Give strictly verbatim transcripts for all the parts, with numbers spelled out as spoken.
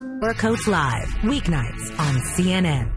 Coach Live, weeknights on C N N.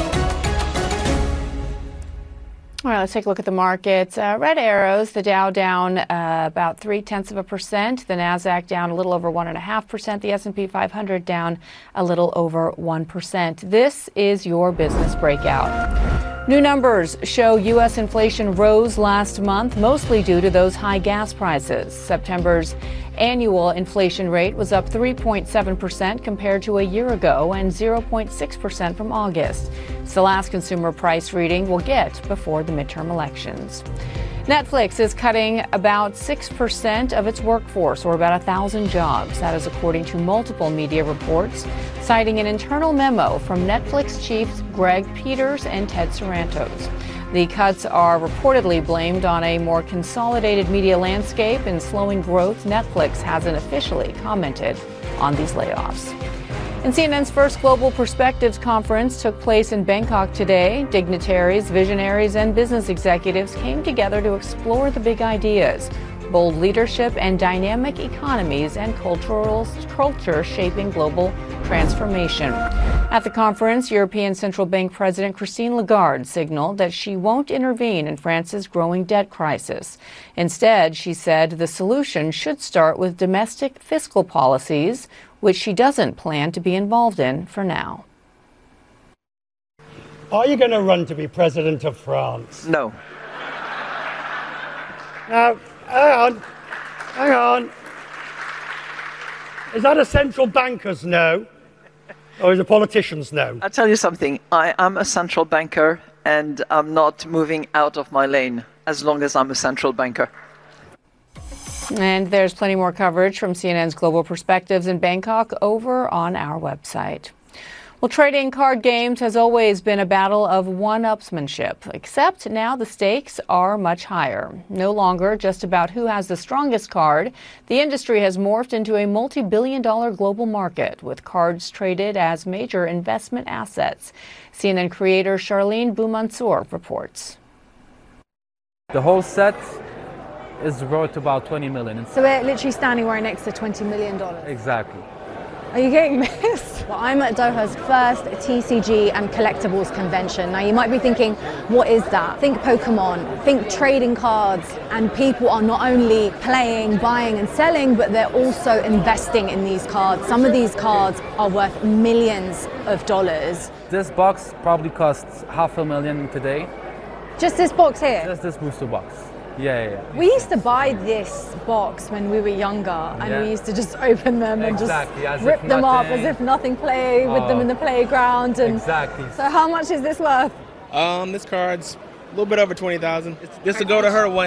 All right, let's take a look at the markets. Uh, red arrows, the Dow down uh, about three-tenths of a percent. The Nasdaq down a little over one point five percent. The S and P five hundred down a little over one percent. This is your business breakout. New numbers show U S inflation rose last month, mostly due to those high gas prices. September's annual inflation rate was up three point seven percent compared to a year ago and zero point six percent from August. It's the last consumer price reading we'll get before the midterm elections. Netflix is cutting about six percent of its workforce, or about one thousand jobs. That is according to multiple media reports, citing an internal memo from Netflix chiefs Greg Peters and Ted Sarantos. The cuts are reportedly blamed on a more consolidated media landscape and slowing growth. Netflix hasn't officially commented on these layoffs. And C N N's first Global Perspectives Conference took place in Bangkok today. Dignitaries, visionaries, and business executives came together to explore the big ideas, bold leadership, and dynamic economies and cultural culture shaping global transformation. At the conference, European Central Bank President Christine Lagarde signaled that she won't intervene in France's growing debt crisis. Instead, she said the solution should start with domestic fiscal policies, which she doesn't plan to be involved in for now. Are you going to run to be president of France? No. Now, hang on, hang on. Is that a central banker's no? Or is a politician's no? I'll tell you something. I am a central banker, and I'm not moving out of my lane as long as I'm a central banker. And there's plenty more coverage from C N N's Global Perspectives in Bangkok over on our website. Well, trading card games has always been a battle of one-upsmanship, except now the stakes are much higher. No longer just about who has the strongest card. The industry has morphed into a multi-billion dollar global market, with cards traded as major investment assets. C N N creator Charlene Boumansour reports. The whole set is worth about twenty million dollars. So we're literally standing right next to twenty million dollars. Exactly. Are you getting this? Well, I'm at Doha's first T C G and collectibles convention. Now you might be thinking, what is that? Think Pokemon, think trading cards, and people are not only playing, buying and selling, but they're also investing in these cards. Some of these cards are worth millions of dollars. This box probably costs half a million today. Just this box here? Just this booster box. Yeah, yeah, yeah. We used to buy this box when we were younger, and yeah. we used to just open them and exactly, just rip them up as if nothing, play with oh, them in the playground. And exactly. So how much is this worth? Um, this card's a little bit over twenty thousand. This will go to her one